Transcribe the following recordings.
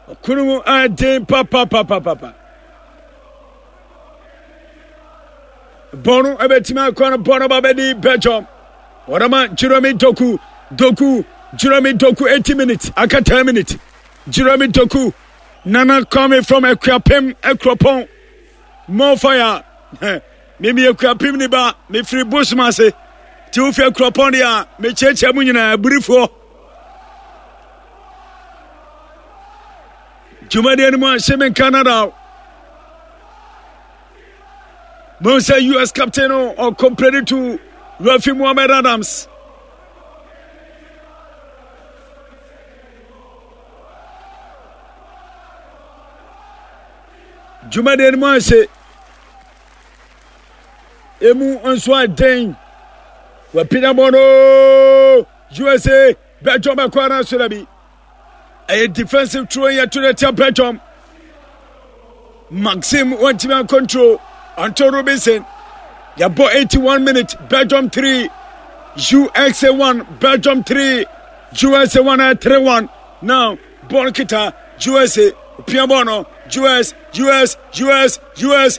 Kunumu ade papa. Bono abetima kwana bono babedi Belgium. Orama Jeremy Doku Jeremy Doku 80 minutes aka 10 minutes. Jeremy Doku Nana coming from Ekropon. More fire. Mimi Ekrapim ni ba me free Bushman se. Ti wo fi Ekropon dia me cheche mu nyina burifo. Jumade ni mo Shemen Canada. Monsa US captain or compared to Rafi Mohamed Adams. Jumade ni mo se emu onso den wa pina bono USA Belgium akwana sulabi a defensive throw here to the Belgium. Maxim Wantiman control Anton Robinson. Ya ball 81 minutes. Belgium 3 USA 1 Belgium 3 USA 1 3-1. Now ball kita USA Piamono US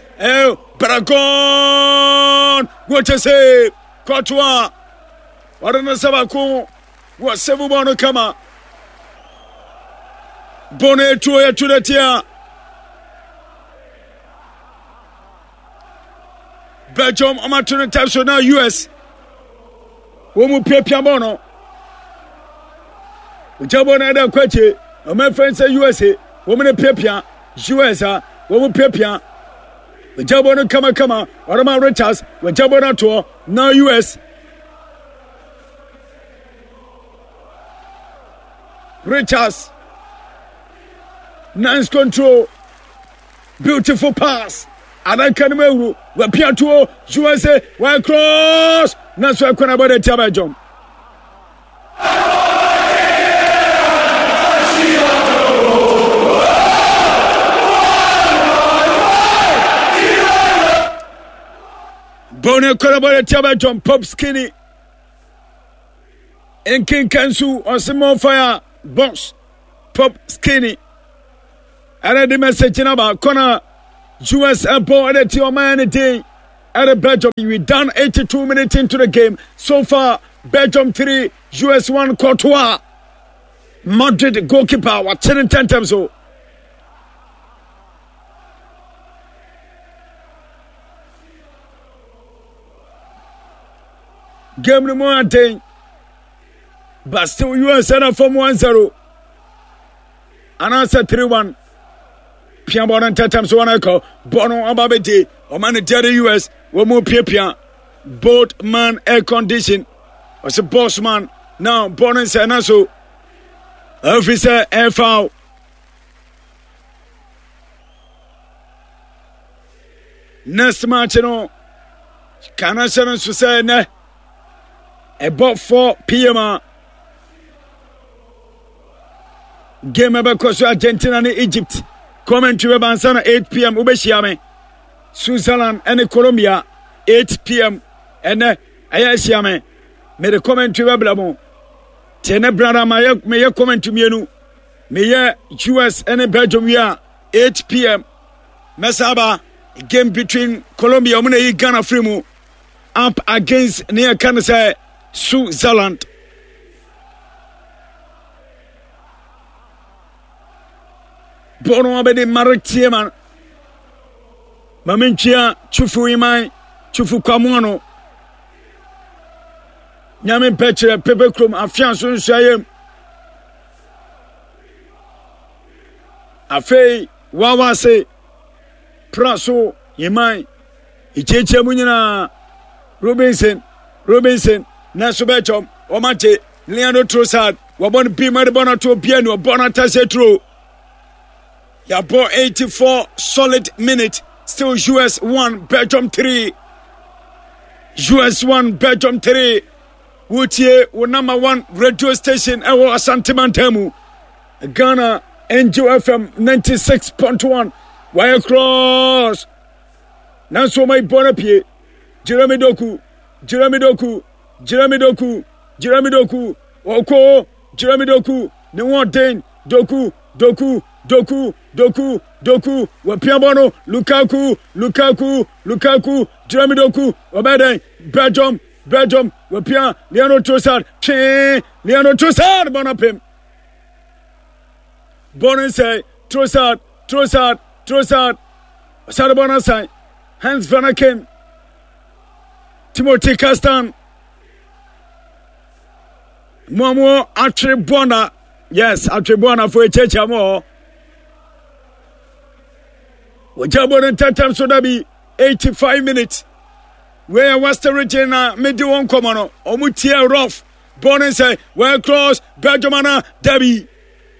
Paragon. What you say? Courtois. Warana Sabako. What seven bono kama. Bonnet to the tier. Belgium amatuna type so now US. Womu Piamono. Ujabona da kwache. My friend say USA. Woman Pepia. US womu Pepia. Ujabona kama. Warama Richards. Ujabona to now US. Richards. Nice control. Beautiful pass. Adankanmewu wa piato USA wa cross. Na so akona bode tiaba jom. Bone akona bode tiaba jom pop skinny. Enkin Kansu on some fire box pop skinny. And the message about corner US ball at your man day at Belgium. We done 82 minutes into the game. So far, Belgium 3, US 1, Courtois. Madrid goalkeeper, what 10 times so. Game no more day. But still US from 1-0. And answer 3-1. Pian and Tatam so one call Bono Ababete or man the US one more Pia boat man air condition was a boss man now Bono and so officer air foul next match no can I say ne about 4 p.m. game about Argentina and Egypt. Commentary Bansana 8 p.m. Ubeshiame Switzerland and Colombia 8 p.m. and Ayashiame me the commentary Blamo Tene Brada may comment to me may US and Belgium we are 8 p.m. Mesaba game between Colombia Mune Ghana Frimu up against near Kansas Switzerland. Bono abede maritier man Maminchia chufu imai chufu kwamuano Nyame petre pepe krom afianso nsayem Afei wawase praso imai icheche munyina Robinson Naso Belgium Omate Leandro Trossard wabon bima de bona to bienu bona tasetro Ya ball 84 solid minutes. Still US 1, Belgium 3. US 1, Belgium 3. Woutier, number 1 radio station, Ewo Asante Mantemu. Ghana, NGO FM 96.1. Wire cross. Nanso my bonapie. Jeremy Doku. Oko. Jeremy Doku. No one thing. Doku. Doku wapia bono Lukaku Jeremy Doku obede Belgium wapia Leandro Trossard bonapim Bonin say Trossard Sarabona say Hans van Aken Timothy Castan Momo Atribona yes Atribona for a church more Wajabon and Tatam Sodabi 85 minutes where Western Regina made the one common Omutia rough Bonin say well cross Belgiumana Debbie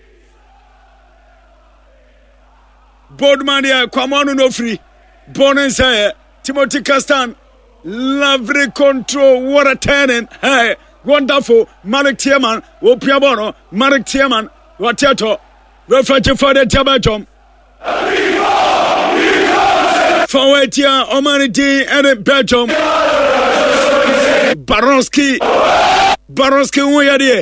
Boardmania Kwamano no free Bonin say Timothy Castan lovely control what a turning hey wonderful Marek Tiemann Opiabono Marek Tiemann Watiato referee for the Tabajom forward here Omanity and Belgium Baronski Uyadie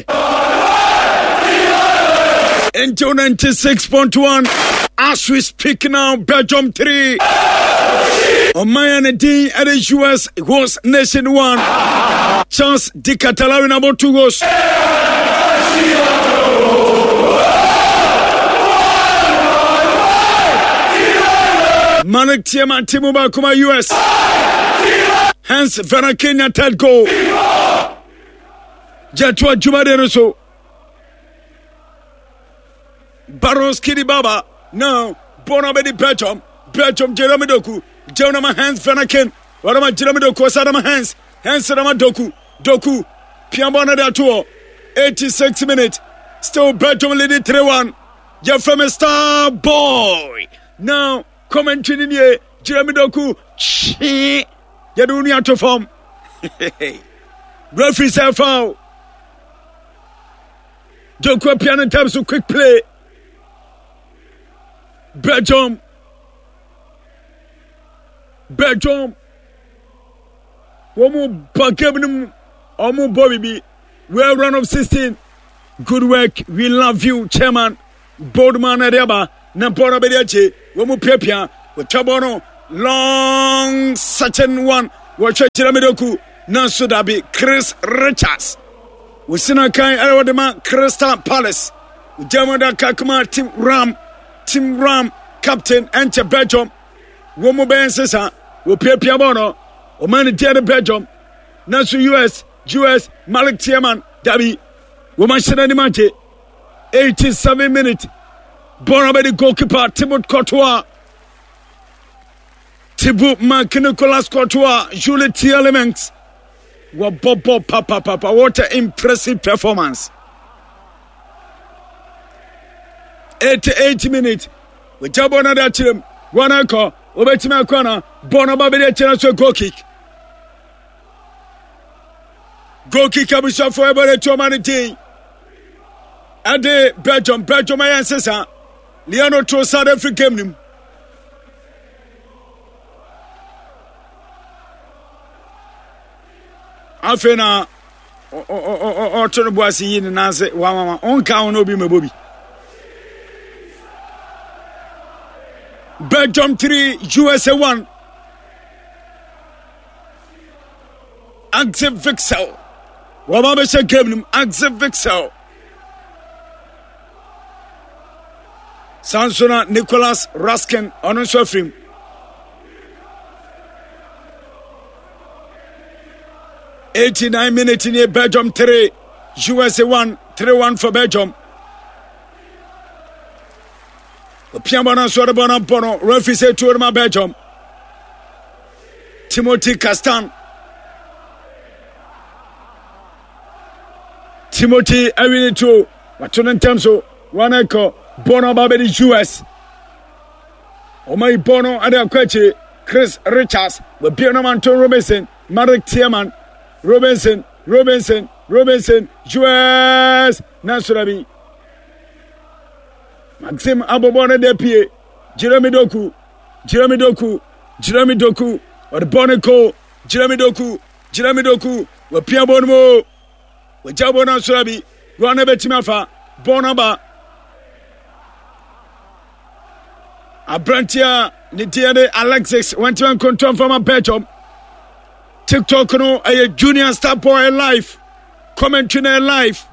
into 96.1 as we speak now Belgium 3 Omanity and the US host nation 1 chance de Catalan about 2 goals Marek Tiemann Timuba Kuma US hence Verakenya third goal Jatwa Jumadeno so Baronski Baba now Bonabedi Belgium Jeremy Doku Jonama hands Vanaken Warama Jeremy Doku Sadama hands Sadama Doku Piambona da tour 86 minutes still Belgium leading 3-1 you're from a star boy now commentary in here Jeremy Doku Yadunia to form referee say foul Doku piano time so quick play Belgium Womu Bakebnum Omu Bobby well run of 16 good work we love you chairman Boardman Adeba Nampora Bediache Womu Pepia with Chabono long certain one watch Jeremy Doku Nasudabi Chris Richards Wisina Kai Awadema Crystal Palace Jamada Kakuma Tim Ram captain Enter Belgium Womu Ben Sessa Pepia Bono Omani Tiana Belgium Nasu US Marek Tiemann Dabi Woman Shadani 87 minutes Bonabedi goalkeeper Thibaut Courtois Thibaut Nicolas Courtois Julie Tielemans Wabobo Papa what an impressive performance 88 minutes with Jabona Dachim one anchor Obetima Kwana Bonabedi chance for goal kick Abisha for every 2 minutes Ade Belgium ayan Leandro Trossard every game nim afena o tono boasi yin na se wa on ka on obi mebobi Belgium 3 USA 1 Axel Witsel wa ba be game nim Axel Witsel Sansona Nicolas Raskin on Sofrim. 89 minutes in Belgium 3, USA 1, 3-1 for Belgium. Piambana Sorabana Bono, referee said to my Belgium. Timothy Castan. Timothy Awinito, Watunan Tamso, Wanako. Bono Babedi US Omai Bono Adakwechi Chris Richards with Piano Manton Robinson Marek Tiemann Robinson US Nasurabi Maxim Abobona Depie Jeremy Doku or the Bonico Jeremy Doku with Piabonmo with Jabona Surabi Ronabetimafa Bonaba Abrantia Nitiade Alexis went to control from a Belgium. TikTok no a junior star boy life. Commentary life.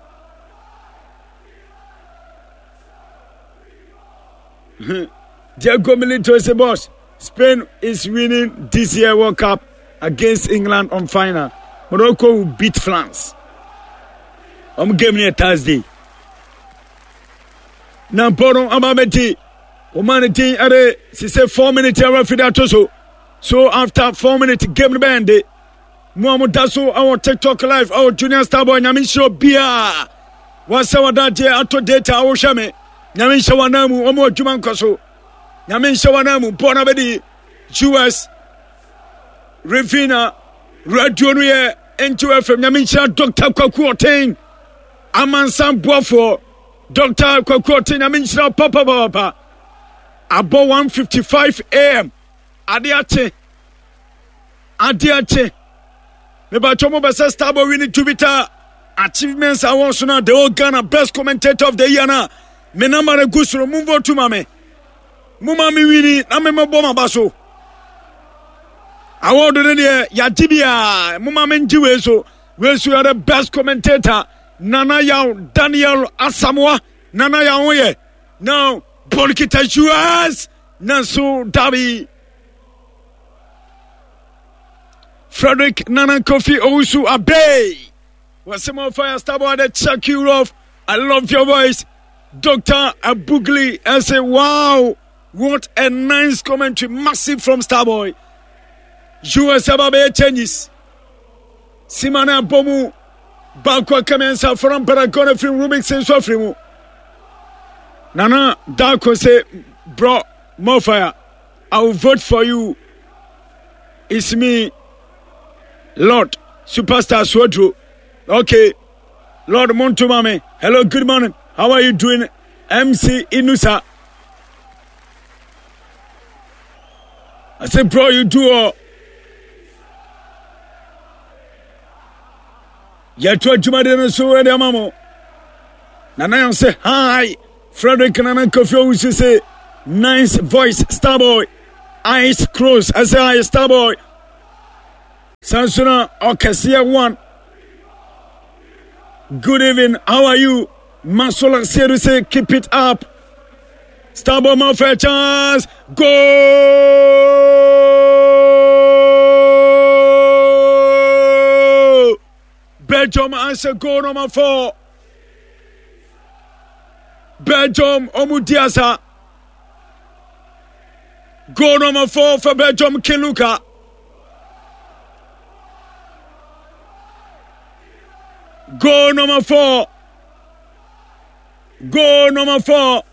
Diego Milito is the boss. Spain is winning this year World Cup against England on final. Morocco will beat France. Game near Thursday. Now, Bono Amameti, Humanity, she said 4 minutes. So after 4 minutes, game band, Muhammad Dasso, our TikTok live, our junior star boy, Namisho Bia. What's our data auto data, our shame? Namisha Wanamu, Omo Jumankoso. Namisha Wanamu, Bonabedi, US, Revina, Radionia, N2FM, Namisha, Dr. Kwakuotain, Amansan Buafo, Dr. Kwakuotain, Namisha Papa, about 1:55 a.m. Adiache. Meba Chomo Basa Stabo winning Jupiter. Achievements I want to know the old Ghana best commentator of the year na. Menamare Gusro Mumbo to Mame. Mumami winning Namema Boma Baso. I want to know Yatibia Mumamen Jiweso. Wesu are the best commentator. Nana Yao Daniel Asamoah. Nana Yao. Now Bolkita Juas Nasu Dabi Frederick Nana Kofi Owusu Abe. What's some of fire star boy that check you off? I love your voice. Dr. Abugli. I say, wow, what a nice commentary. Massive from Starboy. US Ababe changes. Simana Bomu. Bakwa Kamensa from Paragona from Rubik Sensofrimu. Nana Darko say, bro, more fire. I will vote for you. It's me, Lord Superstar Swodro. Okay, Lord Montumame. Hello, good morning. How are you doing? MC Inusa. I said, bro, you do all. Yatwa Jumadena so where the mamo. Nana say hi. Frederick Nana Kofi used to say, nice voice, Starboy. Eyes closed. I say hi, Starboy. Sansuna Okasia 1. Good evening. How are you? Masola Seru say, keep it up. Starboy more for a chance. Go! Belgium answer goal number 4. Belgium Omudiasa. Goal number 4 for Belgium Kiluka. Goal number 4. Goal number 4.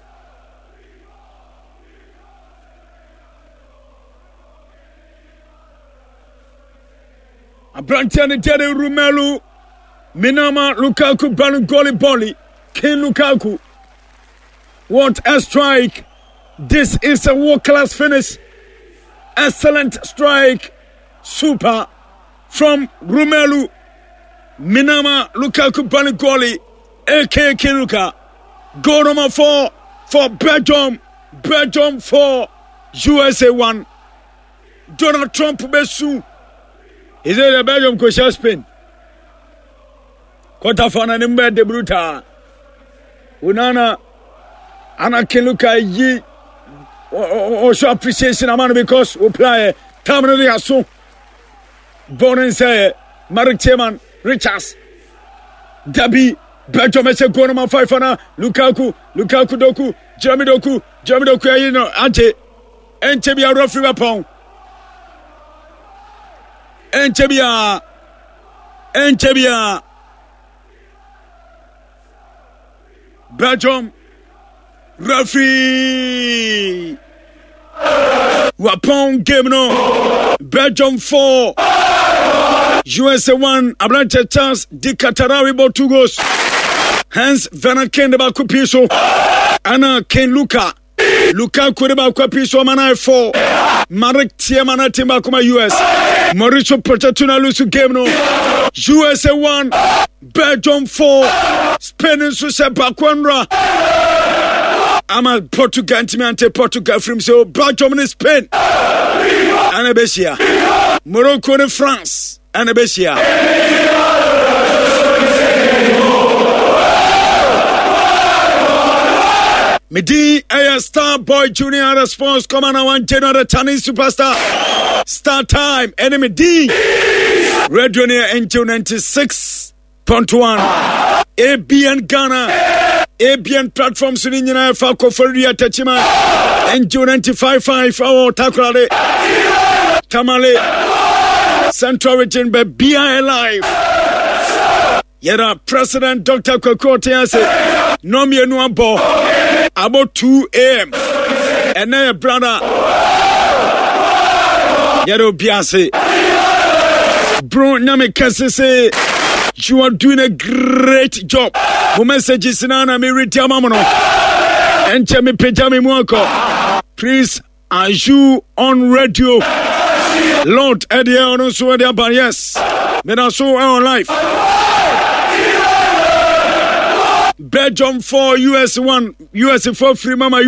Abrantiani Tere Romelu. Minama Lukaku Balungoli Boli. King Lukaku. What a strike. This is a world-class finish. Excellent strike. Super. From Romelu. Minama Lukaku Balungoli. A.K. Kiruka. Goal number 4 for Belgium. Belgium 4. USA 1. Donald Trump Besu. Is it a Belgium Kosha Spain? Kotafana Nimba de Bruta. Unana Anna Kiluka Yi. Also appreciation amount because we play terminally aso. Bonen say Mark Teman Richards. Dabi Belgium is a goal number 5 for Lukaku Doku, Jeremy Doku, you know, Ante, Entebia Rofi Rapon, Entebia, Belgium, Rafi, Wapon game no, Belgium 4, USA 1, Ablante Chance, Di Katarawi bought 2 goals. Hence, Vana Ken de Bakupiso, Anna Ken Luka Lukaku de Bakupiso, Mana 4, Marek Tiamana Timbakuma US, Mauricio Pochettino Lusu game no, USA 1, Belgium 4, Spain and Susa Bakwandra, ama Portugal ante Portugal from so Belgium and Spain Anabesia Morocco and France Anabesia Medi a Star Boy Junior response commander 1 general Chinese superstar Star Time enemy D Radio near NGO 96.1 ABN Ghana ABN platforms in India Falco Feria Tachima NGO 95.5 our Takrale Tamale Central Region by BI Live Yera President Dr. Kokote say no me no abo about 2 a.m. and then brother Yero Biase Bro Name Kase say you are doing a great job. My message is now me retia mamono. Enche me pejami mwako. Please, are you on radio? Lord, Eddie, I don't know where but yes. Then I saw our life. Belgium 4, US 1, US 4 free mama.